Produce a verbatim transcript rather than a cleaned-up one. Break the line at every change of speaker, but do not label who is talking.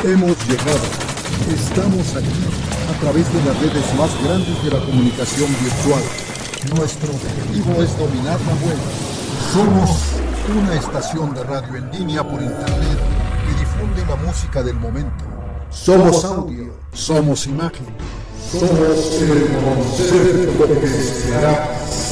Hemos llegado. Estamos aquí, a través de las redes más grandes de la comunicación virtual. Nuestro objetivo es dominar la web. Somos una estación de radio en línea por internet que difunde la música del momento. Somos audio, somos imagen, somos el concepto que será.